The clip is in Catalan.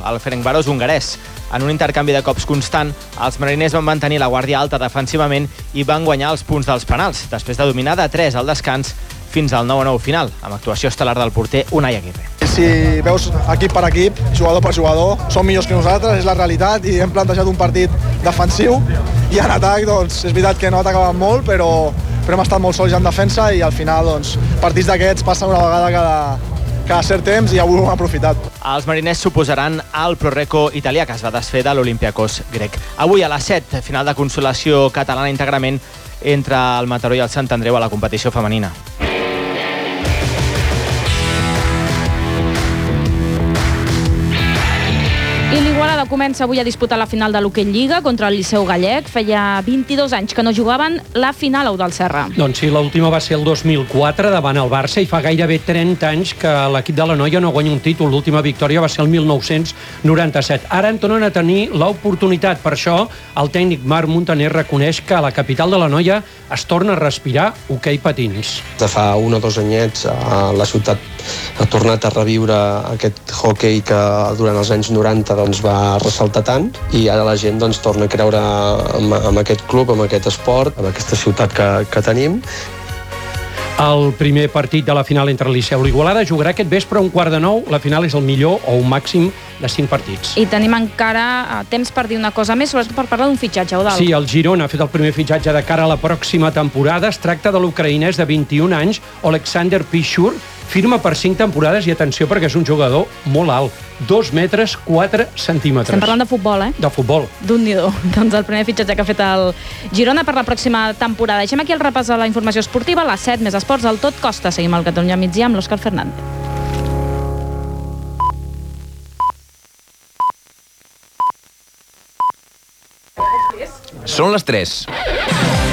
el Ferencváros hongarès. En un intercanvi de cops constant, els mariners van mantenir la guàrdia alta defensivament i van guanyar els punts dels penals, després de dominar de 3 al descans fins al 9-9 final, amb actuació estel·lar del porter Unai Aguirre. Si veus equip per equip, jugador per jugador, són millors que nosaltres, és la realitat, i hem plantejat un partit defensiu, i en atac, doncs, és veritat que no atacàvem molt, però hem estat molt sols en defensa, i al final, doncs, partits d'aquests passen una vegada cada cert temps, i avui ho hem aprofitat. Els mariners suposaran el Proreco italià, que es va desfer de l'Olympiakos grec. Avui a les 7, final de consolació catalana íntegrament entre el Mataró i el Sant Andreu a la competició femenina. I l'Igualada comença avui a disputar la final de l'Hoquei Lliga contra el Liceu Gallec. Feia 22 anys que no jugaven la final a del Serra. Doncs sí, l'última va ser el 2004 davant el Barça, i fa gairebé 30 anys que l'equip de la Noia no guanya un títol. L'última victòria va ser el 1997. Ara en tornen a tenir l'oportunitat. Per això el tècnic Marc Muntaner reconeix que a la capital de la Noia es torna a respirar hoquei patins. De fa 1 o 2 anyets la ciutat ha tornat a reviure aquest hoquei que durant els anys 90 doncs, va ressaltar tant, i ara la gent doncs, torna a creure en aquest club, en aquest esport, en aquesta ciutat que tenim. El primer partit de la final entre el Liceu i l'Igualada jugarà aquest vespre a 8:45. La final és el millor o un màxim de 5 partits. I tenim encara temps per dir una cosa més, sobretot per parlar d'un fitxatge, Eudald. Sí, el Girona ha fet el primer fitxatge de cara a la pròxima temporada. Es tracta de l'ucraïnès de 21 anys, Oleksandr Pichur. Firma per 5 temporades i atenció perquè és un jugador molt alt, 2 metres 4 centímetres. Estem parlant de futbol, eh? De futbol. D'un-ni-do. Doncs el primer fitxatge que ha fet el Girona per la pròxima temporada. Deixem aquí el repàs a la informació esportiva. A les 7, més esports, al Tot Costa. Seguim al Catalunya Migdia amb l'Òscar Fernández. Són les 3.